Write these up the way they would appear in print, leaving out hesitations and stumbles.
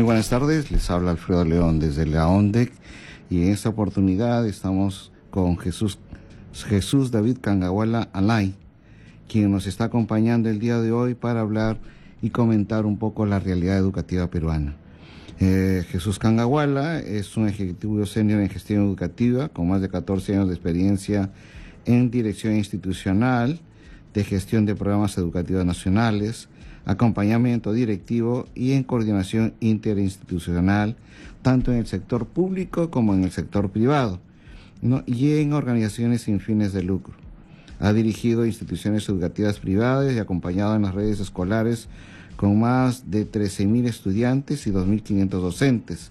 Muy buenas tardes, les habla Alfredo León desde la ONDEC y en esta oportunidad estamos con Jesús David Cangahuala Alay, quien nos está acompañando el día de hoy para hablar y comentar un poco la realidad educativa peruana. Jesús Cangahuala es un ejecutivo senior en gestión educativa con más de 14 años de experiencia en dirección institucional, de gestión de programas educativos nacionales, acompañamiento directivo y en coordinación interinstitucional, tanto en el sector público como en el sector privado, ¿no? Y en organizaciones sin fines de lucro. Ha dirigido instituciones educativas privadas y acompañado en las redes escolares con más de 13.000 estudiantes y 2.500 docentes.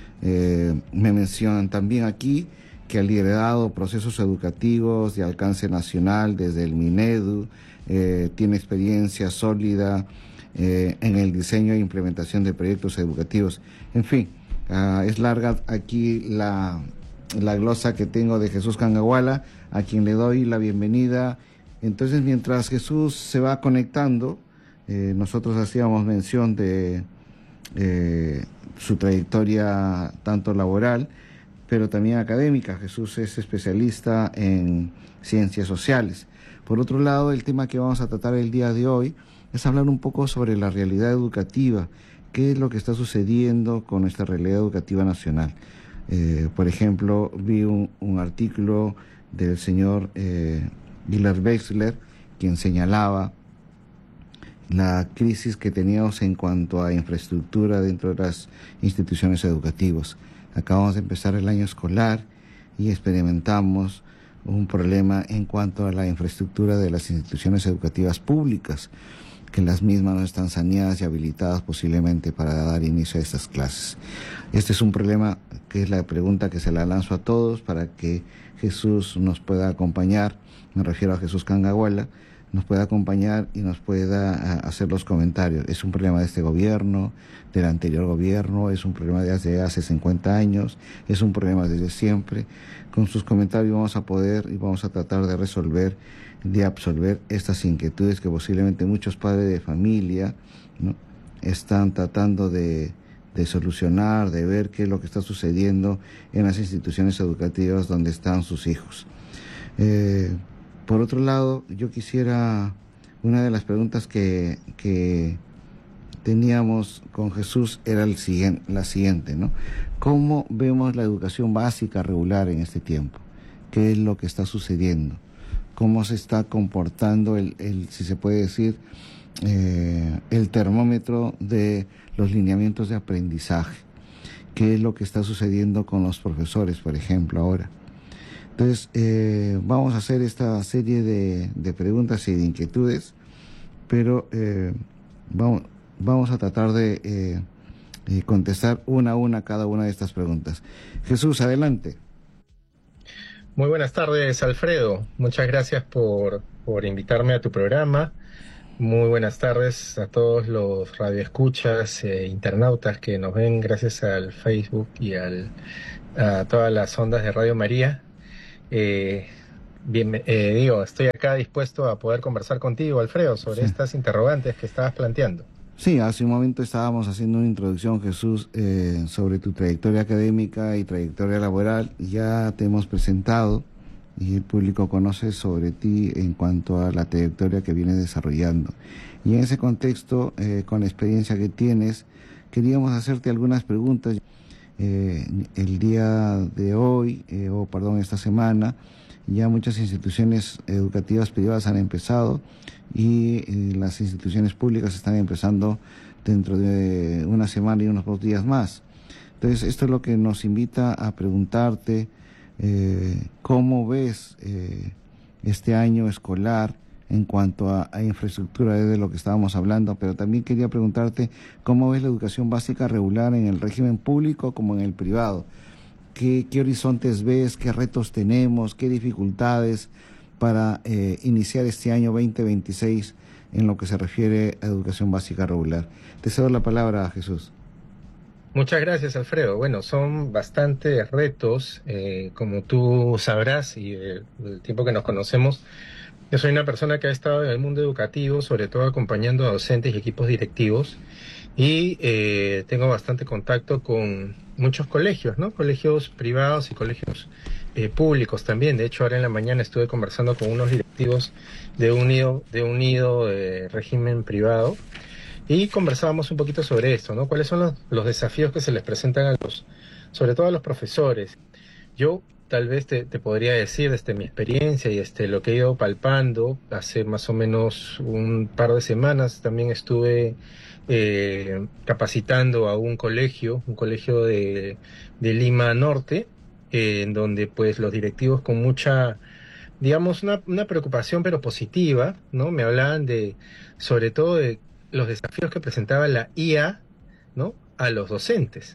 Me mencionan también aquí que ha liderado procesos educativos de alcance nacional desde el Minedu, tiene experiencia sólida en el diseño e implementación de proyectos educativos. En fin, es larga aquí la glosa que tengo de Jesús Cangahuala, a quien le doy la bienvenida. Entonces, mientras Jesús se va conectando, nosotros hacíamos mención de su trayectoria tanto laboral, pero también académica. Jesús es especialista en ciencias sociales. Por otro lado, el tema que vamos a tratar el día de hoy es hablar un poco sobre la realidad educativa, qué es lo que está sucediendo con nuestra realidad educativa nacional. Por ejemplo, vi un artículo del señor Gilbert Wechsler, quien señalaba la crisis que teníamos en cuanto a infraestructura dentro de las instituciones educativas. Acabamos de empezar el año escolar y experimentamos un problema en cuanto a la infraestructura de las instituciones educativas públicas, que las mismas no están saneadas y habilitadas posiblemente para dar inicio a estas clases. Este es un problema que es la pregunta que se la lanzo a todos para que Jesús nos pueda acompañar, me refiero a Jesús Cangahuala, nos pueda acompañar y nos pueda hacer los comentarios. ¿Es un problema de este gobierno, del anterior gobierno? ¿Es un problema de hace 50 años? ¿Es un problema desde siempre? Con sus comentarios vamos a poder y vamos a tratar de resolver, de absolver estas inquietudes que posiblemente muchos padres de familia, ¿no?, están tratando de solucionar, de ver qué es lo que está sucediendo en las instituciones educativas donde están sus hijos. Por otro lado, yo quisiera, una de las preguntas que teníamos con Jesús era la siguiente, ¿no? ¿Cómo vemos la educación básica regular en este tiempo? ¿Qué es lo que está sucediendo? ¿Cómo se está comportando si se puede decir, el termómetro de los lineamientos de aprendizaje? ¿Qué es lo que está sucediendo con los profesores, por ejemplo, ahora? Entonces, vamos a hacer esta serie de preguntas y de inquietudes, pero vamos a tratar de contestar una a una cada una de estas preguntas. Jesús, adelante. Muy buenas tardes, Alfredo. Muchas gracias por invitarme a tu programa. Muy buenas tardes a todos los radioescuchas, internautas que nos ven gracias al Facebook y a todas las ondas de Radio María. Estoy acá dispuesto a poder conversar contigo, Alfredo, sobre estas interrogantes que estabas planteando. Sí, hace un momento estábamos haciendo una introducción, Jesús, sobre tu trayectoria académica y trayectoria laboral. Ya te hemos presentado y el público conoce sobre ti en cuanto a la trayectoria que vienes desarrollando. Y en ese contexto, con la experiencia que tienes, queríamos hacerte algunas preguntas. El día de hoy, esta semana, ya muchas instituciones educativas privadas han empezado y las instituciones públicas están empezando dentro de una semana y unos 2 días más. Entonces, esto es lo que nos invita a preguntarte cómo ves este año escolar en cuanto a infraestructura, de lo que estábamos hablando, pero también quería preguntarte cómo ves la educación básica regular en el régimen público como en el privado. ¿Qué horizontes ves? ¿Qué retos tenemos? ¿Qué dificultades para iniciar este año 2026 en lo que se refiere a educación básica regular? Te cedo la palabra a Jesús. Muchas gracias, Alfredo. Bueno, son bastantes retos, como tú sabrás, y el tiempo que nos conocemos. Yo soy una persona que ha estado en el mundo educativo, sobre todo acompañando a docentes y equipos directivos, y tengo bastante contacto con muchos colegios, ¿no? Colegios privados y colegios públicos también. De hecho, ahora en la mañana estuve conversando con unos directivos de un nido de régimen privado y conversábamos un poquito sobre esto, ¿no? ¿Cuáles son los desafíos que se les presentan sobre todo a los profesores? Yo tal vez te podría decir desde mi experiencia y lo que he ido palpando hace más o menos un par de semanas. También estuve capacitando a un colegio de Lima Norte, en donde pues los directivos con mucha, digamos, una preocupación pero positiva, ¿no? Me hablaban sobre todo de los desafíos que presentaba la IA, ¿no? A los docentes.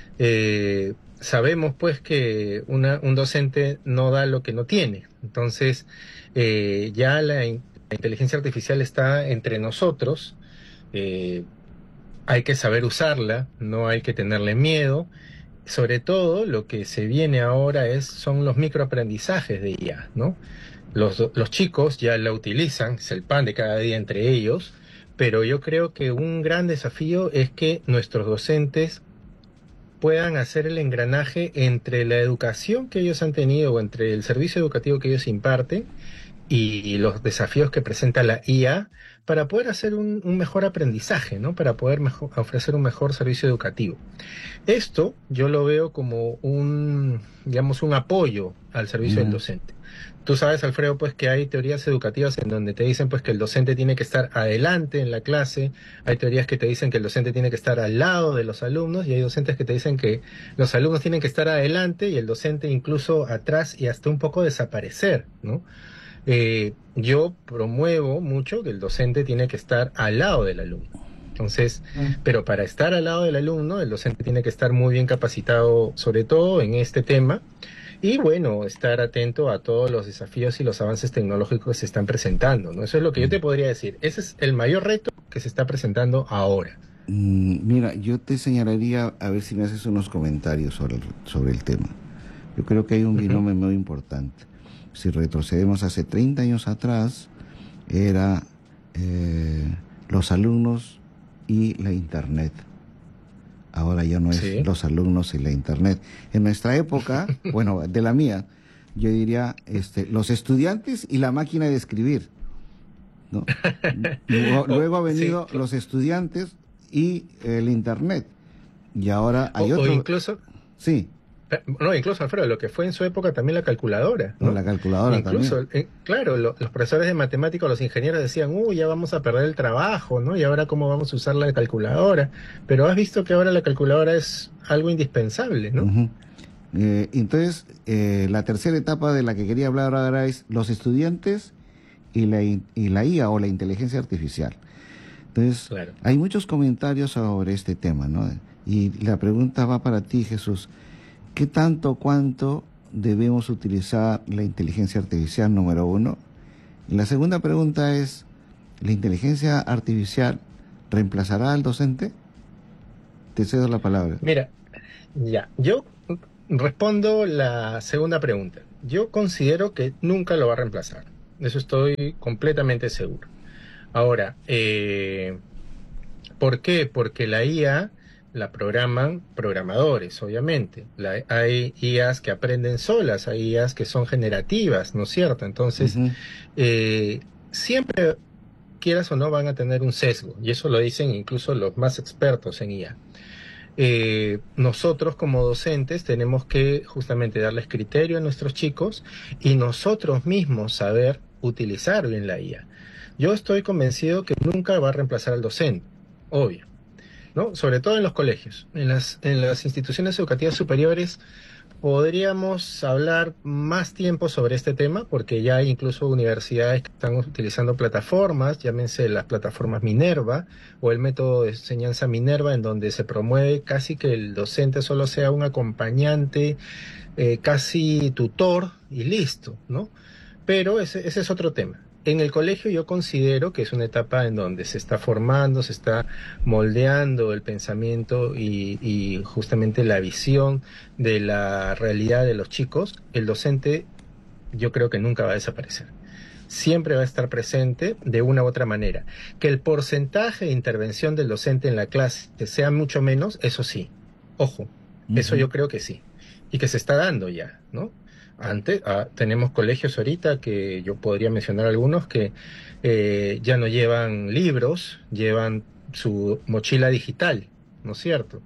Sabemos pues que un docente no da lo que no tiene. Entonces, ya la inteligencia artificial está entre nosotros. eh, Hay que saber usarla, no hay que tenerle miedo. Sobre todo, lo que se viene ahora son los microaprendizajes de IA, ¿no? Los chicos ya la utilizan, es el pan de cada día entre ellos, pero yo creo que un gran desafío es que nuestros docentes puedan hacer el engranaje entre la educación que ellos han tenido o entre el servicio educativo que ellos imparten y los desafíos que presenta la IA para poder hacer un mejor aprendizaje, ¿no? Para poder ofrecer un mejor servicio educativo. Esto yo lo veo como digamos, un apoyo al servicio del Mm, docente. Tú sabes, Alfredo, pues que hay teorías educativas en donde te dicen pues que el docente tiene que estar adelante en la clase, hay teorías que te dicen que el docente tiene que estar al lado de los alumnos y hay docentes que te dicen que los alumnos tienen que estar adelante y el docente incluso atrás y hasta un poco desaparecer, ¿no? Yo promuevo mucho que el docente tiene que estar al lado del alumno. Entonces, mm, pero para estar al lado del alumno, el docente tiene que estar muy bien capacitado, sobre todo en este tema, y bueno, estar atento a todos los desafíos y los avances tecnológicos que se están presentando, ¿no? Eso es lo que yo te podría decir. Ese es el mayor reto que se está presentando ahora. Mira, yo te señalaría a ver si me haces unos comentarios sobre el tema. Yo creo que hay un Ujú. binomio muy importante. Si retrocedemos hace 30 años atrás, era los alumnos y la Internet. Ahora ya no es Sí. los alumnos y la Internet. En nuestra época, bueno, de la mía, yo diría los estudiantes y la máquina de escribir, ¿no? Luego ha Sí. venido los estudiantes y el Internet. Y ahora hay O otro, incluso, sí, no, incluso, Alfredo, lo que fue en su época también la calculadora, o ¿no? la calculadora también. Incluso, claro, los profesores de matemáticas, los ingenieros decían, ya vamos a perder el trabajo, ¿no? Y ahora cómo vamos a usar la calculadora. Pero has visto que ahora la calculadora es algo indispensable, ¿no? Ujú. Entonces, la tercera etapa de la que quería hablar ahora es los estudiantes y la IA o la inteligencia artificial. Entonces, Claro. hay muchos comentarios sobre este tema, ¿no? Y la pregunta va para ti, Jesús. ¿Qué tanto, cuánto debemos utilizar la inteligencia artificial, número uno? Y la segunda pregunta es, ¿la inteligencia artificial reemplazará al docente? Te cedo la palabra. Mira, ya, yo respondo la segunda pregunta. Yo considero que nunca lo va a reemplazar. De eso estoy completamente seguro. Ahora, ¿por qué? Porque la IA la programan programadores, obviamente. Hay IAs que aprenden solas, hay IAs que son generativas, ¿no es cierto? Entonces, Ujú, siempre, quieras o no, van a tener un sesgo, y eso lo dicen incluso los más expertos en IA. Nosotros como docentes tenemos que justamente darles criterio a nuestros chicos y nosotros mismos saber utilizar bien la IA. Yo estoy convencido que nunca va a reemplazar al docente, obvio, ¿no? Sobre todo en los colegios. En las instituciones educativas superiores podríamos hablar más tiempo sobre este tema porque ya hay incluso universidades que están utilizando plataformas, llámense las plataformas Minerva o el método de enseñanza Minerva, en donde se promueve casi que el docente solo sea un acompañante, casi tutor y listo, ¿no? Pero ese es otro tema. En el colegio yo considero que es una etapa en donde se está formando, se está moldeando el pensamiento y justamente la visión de la realidad de los chicos. El docente yo creo que nunca va a desaparecer. siempre va a estar presente de una u otra manera. Que el porcentaje de intervención del docente en la clase sea mucho menos, eso sí, ojo, eso yo creo que sí, y que se está dando ya, ¿no? Antes, tenemos colegios ahorita que yo podría mencionar algunos que ya no llevan libros, llevan su mochila digital, ¿no es cierto?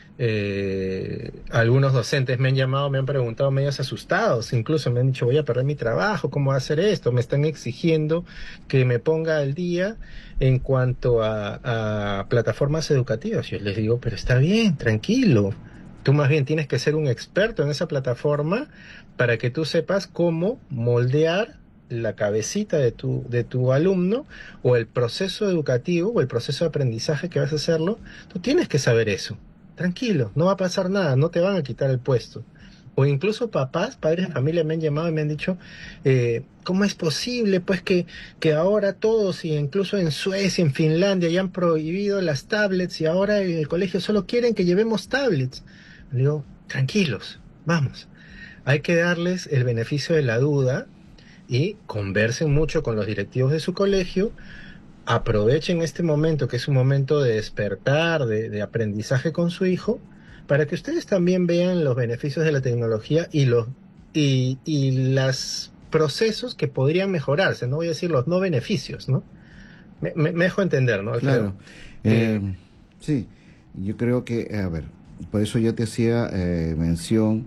Algunos docentes me han llamado, me han preguntado medios asustados, incluso me han dicho voy a perder mi trabajo, ¿cómo voy a hacer esto? Me están exigiendo que me ponga al día en cuanto a plataformas educativas. Yo les digo, pero está bien, tranquilo. Tú más bien tienes que ser un experto en esa plataforma para que tú sepas cómo moldear la cabecita de tu alumno o el proceso educativo o el proceso de aprendizaje que vas a hacerlo. Tú tienes que saber eso. Tranquilo, no va a pasar nada, no te van a quitar el puesto. O incluso papás, padres de familia me han llamado y me han dicho, ¿cómo es posible pues que ahora todos, y incluso en Suecia, en Finlandia, ya han prohibido las tablets y ahora en el colegio solo quieren que llevemos tablets? Le digo, tranquilos, vamos. Hay que darles el beneficio de la duda y conversen mucho con los directivos de su colegio. Aprovechen este momento, que es un momento de despertar, de aprendizaje con su hijo, para que ustedes también vean los beneficios de la tecnología y los procesos que podrían mejorarse. No voy a decir los no beneficios, ¿no? Me dejo entender, ¿no, Alfredo? Claro. Sí, yo creo que, a ver, por eso yo te hacía mención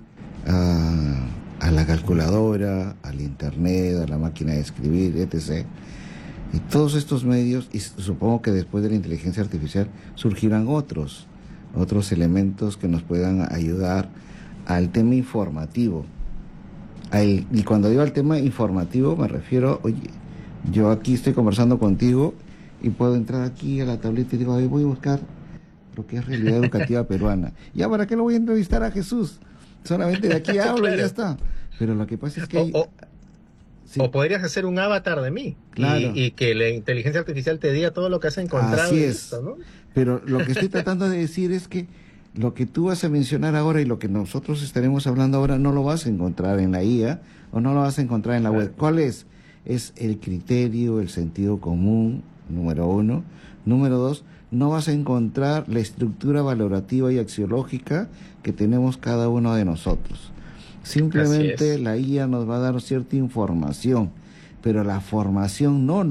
a la calculadora, al internet, a la máquina de escribir, etc. Y todos estos medios, y supongo que después de la inteligencia artificial surgirán otros elementos que nos puedan ayudar al tema informativo. Y cuando digo al tema informativo me refiero, oye, yo aquí estoy conversando contigo y puedo entrar aquí a la tableta y digo, voy a buscar lo que es realidad educativa peruana. ¿Ya para qué lo voy a entrevistar a Jesús? Solamente de aquí hablo y ya está. Pero lo que pasa es que hay... Sí. O podrías hacer un avatar de mí, claro, y que la inteligencia artificial te diga todo lo que has encontrado. Así es. Esto, ¿no? Pero lo que estoy tratando de decir es que lo que tú vas a mencionar ahora y lo que nosotros estaremos hablando ahora no lo vas a encontrar en la IA o no lo vas a encontrar en la web. ¿Cuál es? Es el criterio, el sentido común, número uno. Número dos, no vas a encontrar la estructura valorativa y axiológica que tenemos cada uno de nosotros. Simplemente la IA nos va a dar cierta información, pero la formación no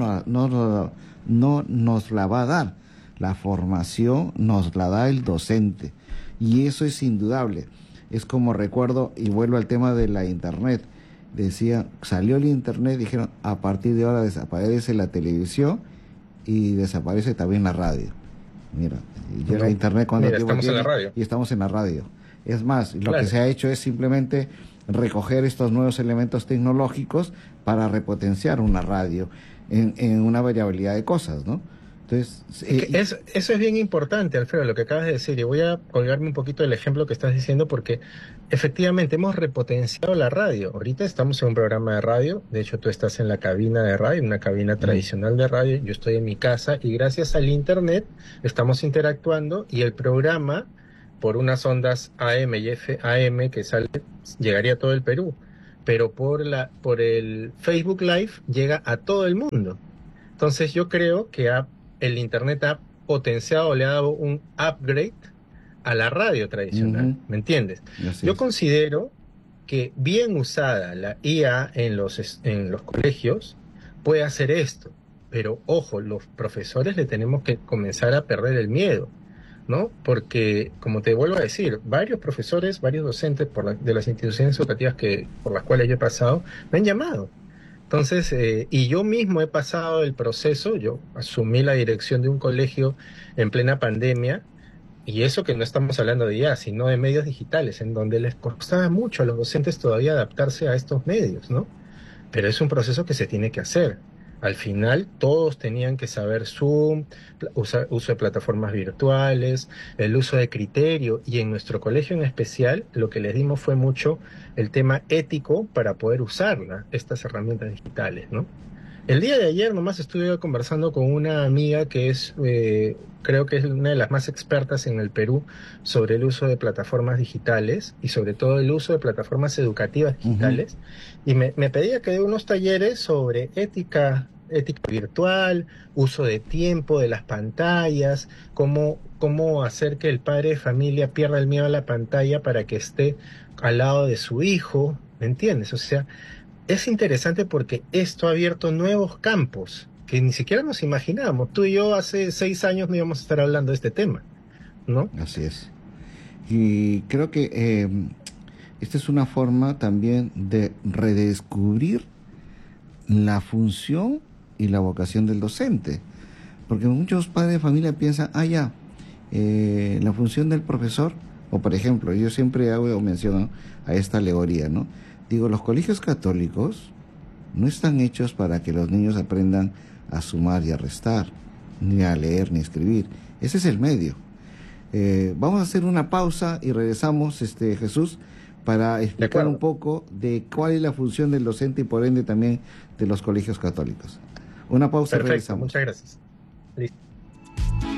nos la va a dar. La formación nos la da el docente. Y eso es indudable. Es como recuerdo, y vuelvo al tema de la internet. Decía, salió el internet, dijeron, a partir de ahora desaparece la televisión y desaparece también la radio. Mira, llega internet cuando estamos en la radio. Y estamos en la radio. Es más, lo que se ha hecho es simplemente recoger estos nuevos elementos tecnológicos para repotenciar una radio en una variabilidad de cosas, ¿no? Entonces, eso es bien importante, Alfredo, lo que acabas de decir, y voy a colgarme un poquito del ejemplo que estás diciendo, porque efectivamente hemos repotenciado la radio. Ahorita estamos en un programa de radio, de hecho tú estás en la cabina de radio, una cabina tradicional de radio, yo estoy en mi casa, y gracias al internet estamos interactuando, y el programa, por unas ondas AM y FM que llegaría a todo el Perú, pero por el Facebook Live llega a todo el mundo. Entonces yo creo que el internet ha potenciado, le ha dado un upgrade a la radio tradicional, ¿me entiendes? Yo considero que bien usada la IA en los colegios puede hacer esto, pero ojo, los profesores le tenemos que comenzar a perder el miedo, ¿no? Porque, como te vuelvo a decir, varios profesores, varios docentes de las instituciones educativas por las cuales yo he pasado, me han llamado. Entonces, y yo mismo he pasado el proceso, yo asumí la dirección de un colegio en plena pandemia, y eso que no estamos hablando de IA, sino de medios digitales, en donde les costaba mucho a los docentes todavía adaptarse a estos medios, ¿no? Pero es un proceso que se tiene que hacer. Al final todos tenían que saber Zoom, uso de plataformas virtuales, el uso de criterio, y en nuestro colegio en especial lo que les dimos fue mucho el tema ético para poder usar estas herramientas digitales, ¿no? El día de ayer nomás estuve conversando con una amiga que es, creo que es una de las más expertas en el Perú sobre el uso de plataformas digitales y sobre todo el uso de plataformas educativas Ujú. digitales, y me pedía que dé unos talleres sobre ética virtual, uso de tiempo de las pantallas, cómo hacer que el padre de familia pierda el miedo a la pantalla para que esté al lado de su hijo, ¿me entiendes? O sea, es interesante porque esto ha abierto nuevos campos que ni siquiera nos imaginábamos. Tú y yo hace 6 años no íbamos a estar hablando de este tema, ¿no? Así es. Y creo que esta es una forma también de redescubrir la función y la vocación del docente. Porque muchos padres de familia piensan, ah, ya, la función del profesor, o por ejemplo, yo siempre hago mención a esta alegoría, ¿no? Digo, los colegios católicos no están hechos para que los niños aprendan a sumar y a restar, ni a leer ni a escribir. Ese es el medio. Vamos a hacer una pausa y regresamos, Jesús, para De explicar un acuerdo. poco de cuál es la función del docente y por ende también de los colegios católicos. Una pausa y Perfecto. Muchas regresamos. gracias. Listo.